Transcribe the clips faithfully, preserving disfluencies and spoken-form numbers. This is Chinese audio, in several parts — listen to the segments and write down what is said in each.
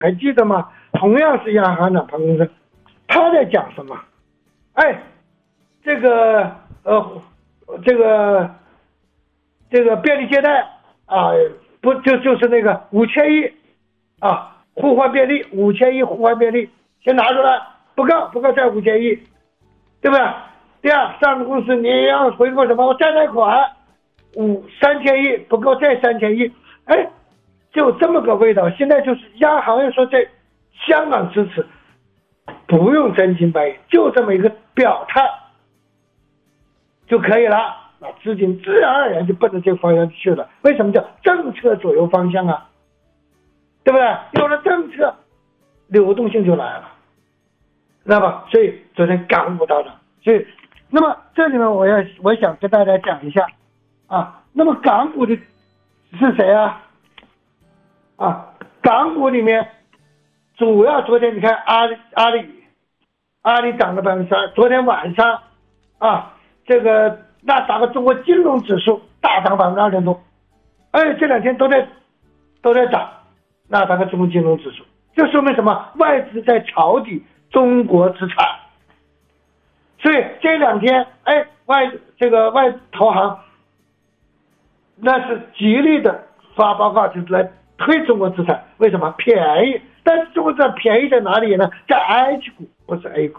还记得吗？同样是央行长办公室，他在讲什么？哎，这个呃，这个这个便利借贷啊，不就就是那个五千亿啊，互换便利五千亿互换便利，先拿出来，不够不够再五千亿，对不对？第二，上市公司你要回购什么？我再贷款五三千亿不够再三千亿，哎，就这么个味道。现在就是央行要说在香港支持，不用真金白银，就这么一个表态就可以了，那资金自然而然就奔着这个方向去了。为什么叫政策左右方向啊？对不对？有了政策，流动性就来了，知道吧？所以昨天港股大涨，所以那么这里面我要我想跟大家讲一下啊，那么港股的是谁啊？啊，港股里面主要昨天你看阿里阿里阿里涨了百分之三，昨天晚上啊，这个纳斯达克中国金融指数大涨百分之二点多，哎，这两天都在都在涨，纳斯达克中国金融指数，这说明什么？外资在抄底中国资产，所以这两天哎外这个外投行那是极力的发报告，就是来推中国资产，为什么？便宜。但是中国资产便宜在哪里呢？在 H 股，不是 A 股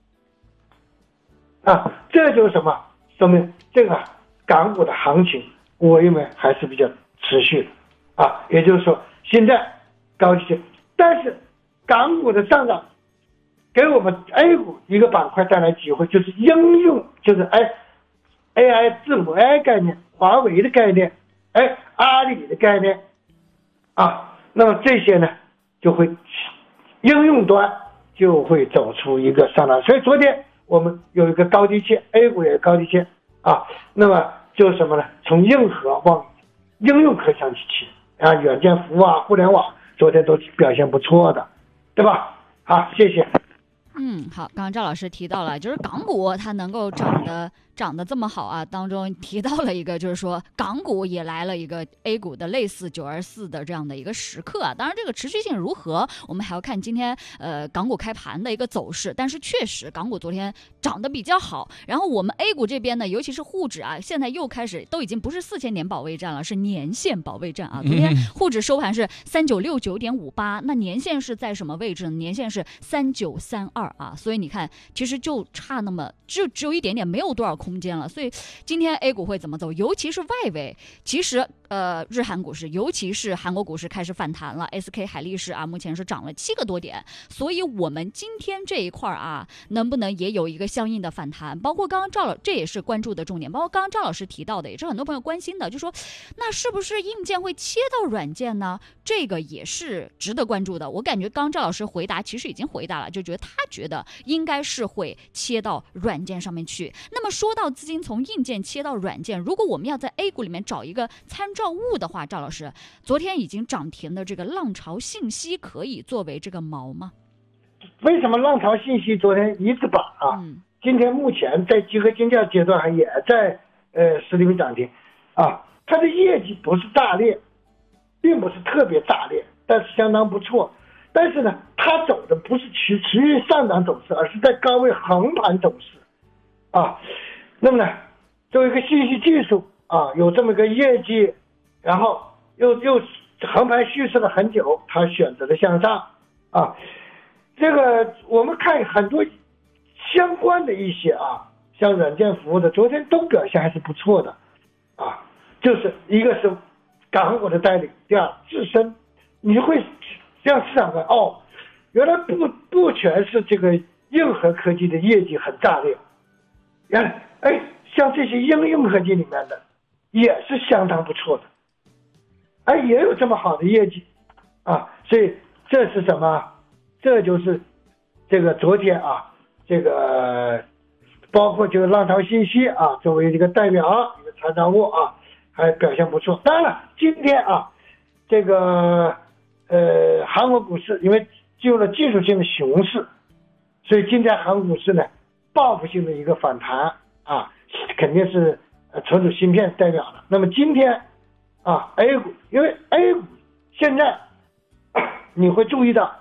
啊，这就是什么？说明这个港股的行情，我认为还是比较持续的啊。也就是说，现在高级些，但是港股的上涨给我们 A 股一个板块带来机会，就是应用，就是哎 A I 字母 A I 概念，华为的概念，哎阿里的概念啊，那么这些呢就会应用端就会走出一个上涨。所以昨天我们有一个高低切 ，A 股也有高低切啊，那么就是什么呢？从硬核往应用可想去切啊，软件服务啊，互联网昨天都表现不错的，对吧？好，谢谢。 嗯，好，刚刚赵老师提到了，就是港股它能够涨得涨得这么好啊，当中提到了一个，就是说港股也来了一个 A 股的类似九二四的这样的一个时刻啊。当然，这个持续性如何，我们还要看今天呃港股开盘的一个走势。但是确实，港股昨天涨得比较好。然后我们 A 股这边呢，尤其是沪指啊，现在又开始都已经不是四千点保卫战了，是年线保卫战啊。昨天沪指收盘是三九六九点五八，那年线是在什么位置呢？年线是三九三二。啊，所以你看，其实就差那么就只有一点点，没有多少空间了。所以今天 A 股会怎么走？尤其是外围，其实呃，日韩股市，尤其是韩国股市开始反弹了。S K 海力士啊，目前是涨了七个多点。所以我们今天这一块啊，能不能也有一个相应的反弹？包括刚刚赵老，这也是关注的重点。包括刚刚赵老师提到的，也是很多朋友关心的，就说那是不是硬件会切到软件呢？这个也是值得关注的。我感觉刚刚赵老师回答其实已经回答了，就觉得他觉得应该是会切到软件上面去。那么说到资金从硬件切到软件，如果我们要在 A 股里面找一个参照物的话，赵老师，昨天已经涨停的这个浪潮信息可以作为这个锚吗？ 为什么浪潮信息昨天一字板啊？嗯、今天目前在集合竞价阶段还也在呃实力涨停啊，它的业绩不是大裂，并不是特别大裂，但是相当不错。但是呢，它走的不是持持续上涨走势，而是在高位横盘走势啊。那么呢，作为一个信息技术啊，有这么个业绩，然后又又横盘蓄势了很久，它选择了向上啊。这个我们看很多相关的一些啊，像软件服务的，昨天都表现还是不错的啊。就是一个是港股的带领，第二自身你会让市场看哦，原来不不全是这个硬核科技的业绩很炸裂，原来哎像这些应用科技里面的也是相当不错的，哎也有这么好的业绩啊，所以这是什么？这就是这个昨天啊，这个包括这个浪潮信息啊，作为这个代表一个参照物啊，还表现不错。当然了，今天啊，这个。呃，韩国股市因为进入了技术性的熊市，所以今天韩国股市呢，报复性的一个反弹啊，肯定是呃存储芯片代表的。那么今天啊 ，A 股因为 A 股现在你会注意到